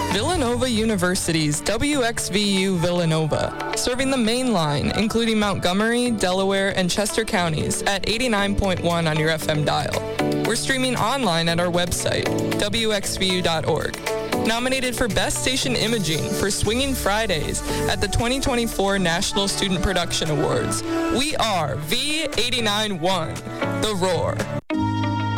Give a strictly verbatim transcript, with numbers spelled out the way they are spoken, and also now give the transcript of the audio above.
Villanova University's W X V U Villanova, serving the main line, including Montgomery, Delaware, and Chester counties at eighty-nine point one on your F M dial. We're streaming online at our website, W X V U dot org. Nominated for Best Station Imaging for Swinging Fridays at the twenty twenty-four National Student Production Awards. We are V eighty-nine point one, The Roar.